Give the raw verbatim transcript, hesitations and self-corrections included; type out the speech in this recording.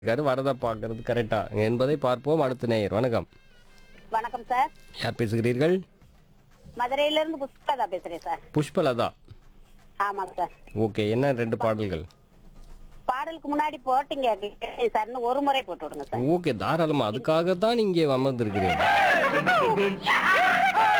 இருக்காரு வரத பார்க்கறது கரெக்டா என்பதை பார்ப்போம். அடுத்த நேயர் வணக்கம். வணக்கம் சார். யார் பேசுகிறீர்கள்? மதுரையில இருந்து புஷ்பலதா பேசுறேன் சார். புஷ்பலதா. ஆமாங்க சார். ஓகே, என்ன ரெண்டு பாடல்கள்? பாடலுக்கு முன்னாடி போட்டீங்க கேட்டேன் சார். இன்னும் ஒரு முறை போட்டு விடுங்க சார். ஓகே, தாராளமா அதுக்காக தான் இங்கே அமர்ந்திருக்கிறேன்.